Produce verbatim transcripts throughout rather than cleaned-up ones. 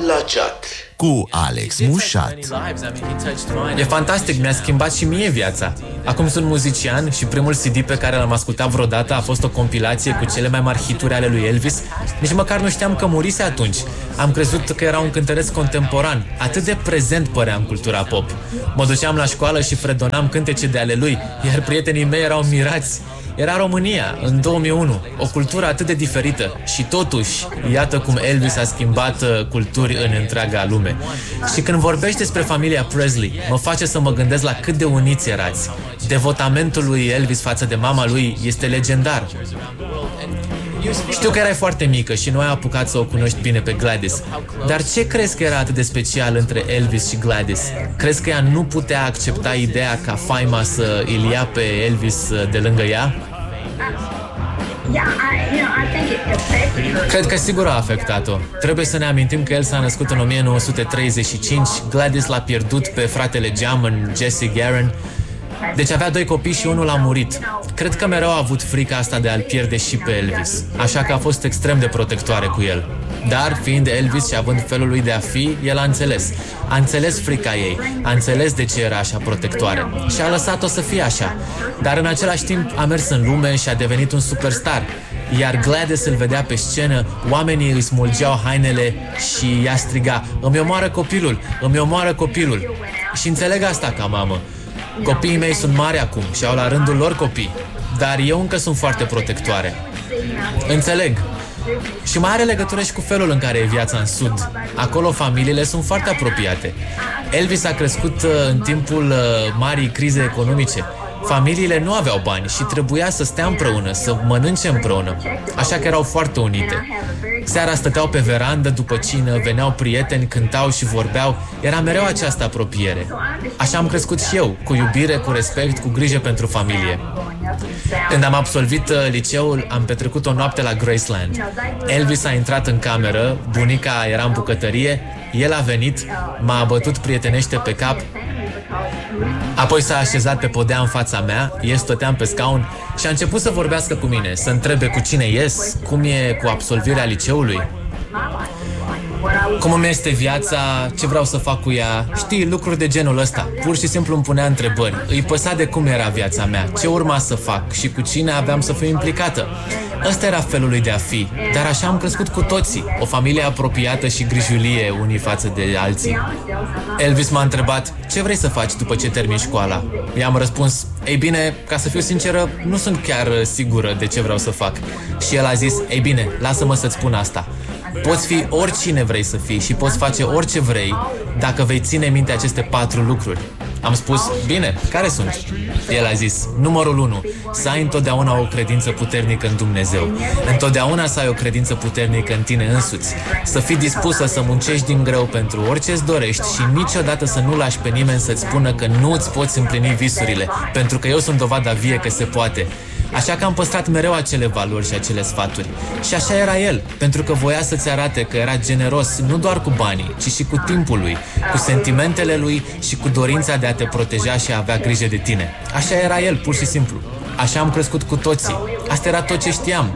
La chat cu Alex Mușat. E fantastic, mi-a schimbat și mie viața. Acum sunt muzician și primul C D pe care l-am ascultat vreodată a fost o compilație cu cele mai mari hituri ale lui Elvis. Nici măcar nu știam că murise atunci. Am crezut că era un cântăreț contemporan. Atât de prezent părea în cultura pop. Mă duceam la școală și fredonam cântece de ale lui, iar prietenii mei erau mirați. Era România, în două mii unu, o cultură atât de diferită și totuși, iată cum Elvis a schimbat culturi în întreaga lume. Și când vorbești despre familia Presley, mă face să mă gândesc la cât de uniți erați. Devotamentul lui Elvis față de mama lui este legendar. Știu că erai foarte mică și nu ai apucat să o cunoști bine pe Gladys. Dar ce crezi că era atât de special între Elvis și Gladys? Crezi că ea nu putea accepta ideea ca faima să îl ia pe Elvis de lângă ea? Cred că sigur a afectat-o. Trebuie să ne amintim că el s-a născut în o mie nouă sute treizeci și cinci, Gladys l-a pierdut pe fratele geam în Jesse Garon. Deci avea doi copii și unul a murit. Cred că mereu a avut frica asta de a-l pierde și pe Elvis, așa că a fost extrem de protectoare cu el. Dar, fiind Elvis și având felul lui de a fi, el a înțeles. A înțeles frica ei, a înțeles de ce era așa protectoare și a lăsat-o să fie așa. Dar în același timp a mers în lume și a devenit un superstar. Iar Gladys îl vedea pe scenă, oamenii îi smulgeau hainele și ea striga: "Îmi omoară copilul, îmi omoară copilul." Și înțeleg asta ca mamă. Copiii mei sunt mari acum și au la rândul lor copii, dar eu încă sunt foarte protectoare. Înțeleg. Și mai are legătură și cu felul în care e viața în Sud. Acolo familiile sunt foarte apropiate. Elvis a crescut în timpul marii crize economice. Familiile nu aveau bani și trebuia să stea împreună, să mănânce împreună. Așa că erau foarte unite. Seara stăteau pe verandă după cină, veneau prieteni, cântau și vorbeau. Era mereu această apropiere. Așa am crescut și eu, cu iubire, cu respect, cu grijă pentru familie. Când am absolvit liceul, am petrecut o noapte la Graceland. Elvis a intrat în cameră, bunica era în bucătărie, el a venit, m-a bătut prietenește pe cap, apoi s-a așezat pe podea în fața mea, eu stăteam pe scaun și a început să vorbească cu mine, să întrebe cu cine ies, cum e cu absolvirea liceului, cum îmi este viața, ce vreau să fac cu ea, știi, lucruri de genul ăsta. Pur și simplu îmi punea întrebări. Îi păsa de cum era viața mea, ce urma să fac și cu cine aveam să fiu implicată. Ăsta era felul lui de a fi, dar așa am crescut cu toții, o familie apropiată și grijulie unii față de alții. Elvis m-a întrebat: "Ce vrei să faci după ce termini școala?" I-am răspuns: "Ei bine, ca să fiu sinceră, nu sunt chiar sigură de ce vreau să fac." Și el a zis: "Ei bine, lasă-mă să-ți spun asta. Poți fi oricine vrei să fii și poți face orice vrei dacă vei ține minte aceste patru lucruri." Am spus: "Bine, care sunt?" El a zis: "Numărul unu, să ai întotdeauna o credință puternică în Dumnezeu. Întotdeauna să ai o credință puternică în tine însuți. Să fii dispusă să muncești din greu pentru orice îți dorești și niciodată să nu lași pe nimeni să-ți spună că nu îți poți împlini visurile, pentru că eu sunt dovada vie că se poate." Așa că am păstrat mereu acele valori și acele sfaturi. Și așa era el, pentru că voia să-ți arate că era generos nu doar cu banii, ci și cu timpul lui, cu sentimentele lui și cu dorința de a te proteja și a avea grijă de tine. Așa era el, pur și simplu. Așa am crescut cu toții. Asta era tot ce știam.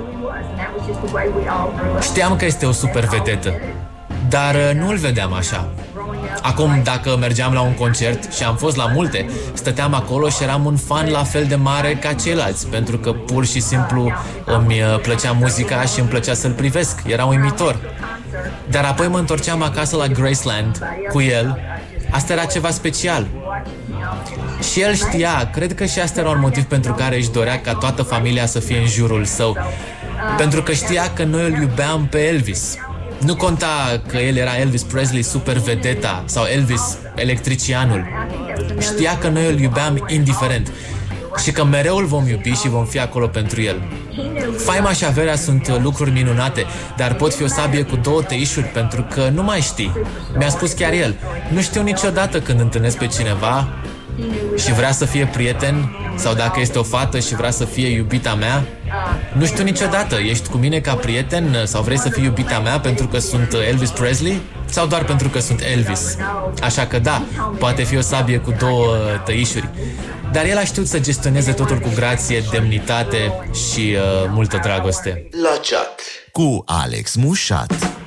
Știam că este o super vedetă, dar nu îl vedeam așa. Acum, dacă mergeam la un concert, și am fost la multe, stăteam acolo și eram un fan la fel de mare ca ceilalți, pentru că pur și simplu îmi plăcea muzica și îmi plăcea să-l privesc, era uimitor. Dar apoi mă întorceam acasă la Graceland cu el, asta era ceva special. Și el știa, cred că și asta era un motiv pentru care își dorea ca toată familia să fie în jurul său, pentru că știa că noi îl iubeam pe Elvis. Nu conta că el era Elvis Presley, super vedeta, sau Elvis electricianul. Știa că noi îl iubeam indiferent și că mereu îl vom iubi și vom fi acolo pentru el. Faima și averea sunt lucruri minunate, dar pot fi o sabie cu două tăișuri, pentru că nu mai știi. Mi-a spus chiar el: "Nu știu niciodată când întâlnesc pe cineva și vrea să fie prieten, sau dacă este o fată și vrea să fie iubita mea. Nu știu niciodată, ești cu mine ca prieten sau vrei să fii iubita mea pentru că sunt Elvis Presley sau doar pentru că sunt Elvis?" Așa că da, poate fi o sabie cu două tăișuri, dar el a știut să gestioneze totul cu grație, demnitate și uh, multă dragoste. La chat cu Alex Mușat.